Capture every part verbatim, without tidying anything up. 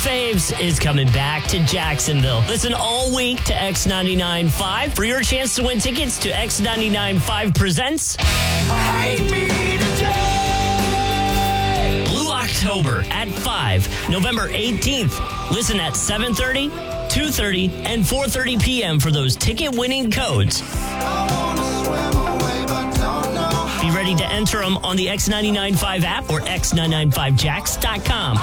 Faves is coming back to Jacksonville. Listen all week to X ninety-nine point five for your chance to win tickets to X ninety-nine point five Presents Hate Me Today! Blue October at five, November eighteenth. Listen at seven thirty, two thirty, and four thirty p.m. for those ticket-winning codes. Be ready to enter them on the X ninety-nine point five app or x nine nine five jacks dot com.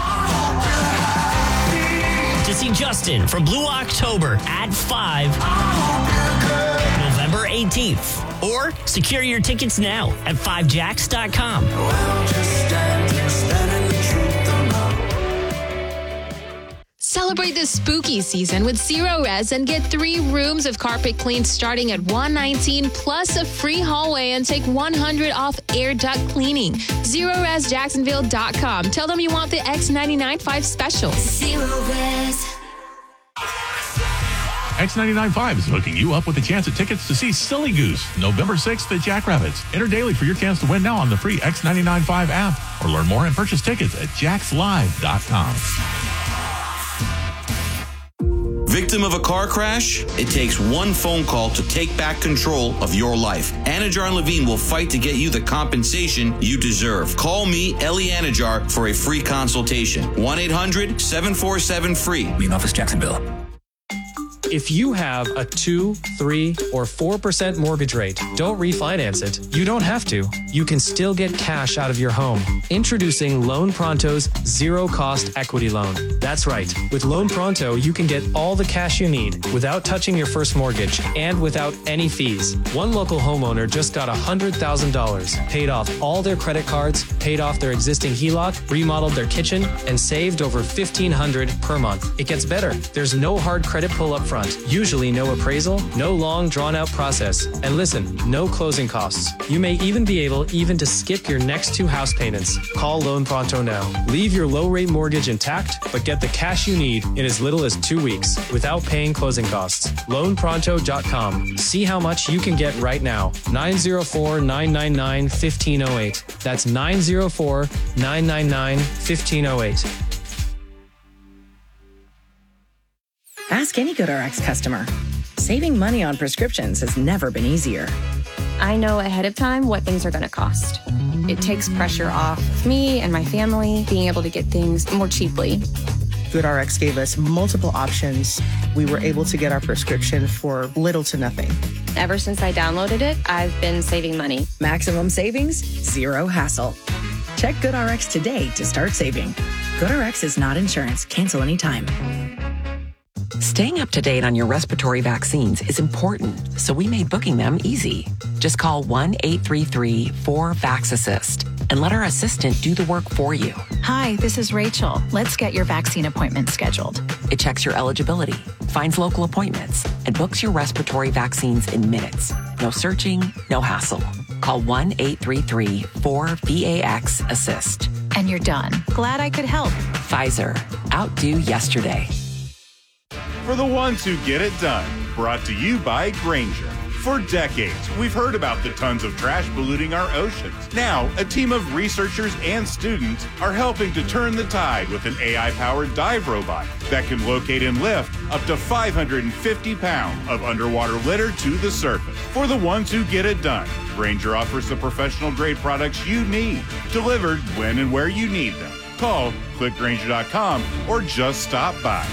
To see Justin from Blue October at five, November eighteenth. Or secure your tickets now at five jacks dot com. Celebrate the spooky season with Zero Res and get three rooms of carpet cleaned starting at one hundred nineteen dollars plus a free hallway and take one hundred dollars off air duct cleaning. zero res jacksonville dot com. Tell them you want the X ninety-nine point five special. Zero Res. X ninety-nine point five is hooking you up with a chance at tickets to see Silly Goose, November sixth at Jackrabbits. Enter daily for your chance to win now on the free X ninety-nine point five app or learn more and purchase tickets at jacks live dot com. Victim of a car crash? It takes one phone call to take back control of your life. Anajar and Levine will fight to get you the compensation you deserve. Call me, Ellie Anajar, for a free consultation. one eight hundred seven four seven free. Main office, Jacksonville. If you have a two, three, or four percent mortgage rate, don't refinance it. You don't have to. You can still get cash out of your home. Introducing Loan Pronto's zero-cost equity loan. That's right. With Loan Pronto, you can get all the cash you need without touching your first mortgage and without any fees. One local homeowner just got one hundred thousand dollars, paid off all their credit cards, paid off their existing H E L O C, remodeled their kitchen, and saved over fifteen hundred dollars per month. It gets better. There's no hard credit pull up front. Usually no appraisal, no long drawn-out process, and listen, no closing costs. You may even be able even to skip your next two house payments. Call Loan Pronto now. Leave your low-rate mortgage intact, but get the cash you need in as little as two weeks without paying closing costs. loan pronto dot com. See how much you can get right now. nine zero four, nine nine nine, one five zero eight. That's nine zero four, nine nine nine, one five zero eight. Ask any GoodRx customer. Saving money on prescriptions has never been easier. I know ahead of time what things are going to cost. It takes pressure off me and my family being able to get things more cheaply. GoodRx gave us multiple options. We were able to get our prescription for little to nothing. Ever since I downloaded it, I've been saving money. Maximum savings, zero hassle. Check GoodRx today to start saving. GoodRx is not insurance. Cancel anytime. Staying up to date on your respiratory vaccines is important, so we made booking them easy. Just call one eight three three, four, VAX assist and let our assistant do the work for you. Hi, this is Rachel. Let's get your vaccine appointment scheduled. It checks your eligibility, finds local appointments, and books your respiratory vaccines in minutes. No searching, no hassle. Call one eight three three, four, VAX assist. And you're done. Glad I could help. Pfizer. Outdo yesterday. For the ones who get it done, brought to you by Grainger. For decades, we've heard about the tons of trash polluting our oceans. Now, a team of researchers and students are helping to turn the tide with an A I-powered dive robot that can locate and lift up to five hundred fifty pounds of underwater litter to the surface. For the ones who get it done, Grainger offers the professional-grade products you need, delivered when and where you need them. Call, click Grainger dot com, or just stop by.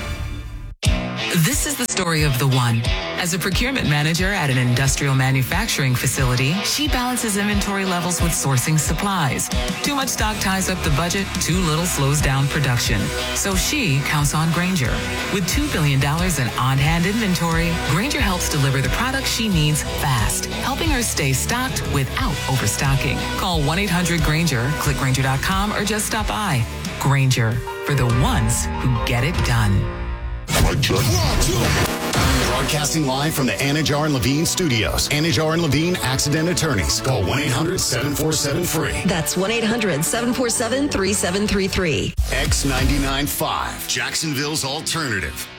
This is the story of the one. As a procurement manager at an industrial manufacturing facility, she balances inventory levels with sourcing supplies. Too much stock ties up the budget, too little slows down production. So she counts on Grainger. With two billion dollars in on-hand inventory, Grainger helps deliver the products she needs fast, helping her stay stocked without overstocking. Call one eight hundred Grainger, click Grainger dot com, or just stop by. Grainger, for the ones who get it done. Broadcasting live from the Anajar and Levine studios. Anajar and Levine Accident Attorneys. Call one eight hundred seven four seven free. That's one eight hundred seven four seven three seven three three. X ninety-nine point five, Jacksonville's alternative.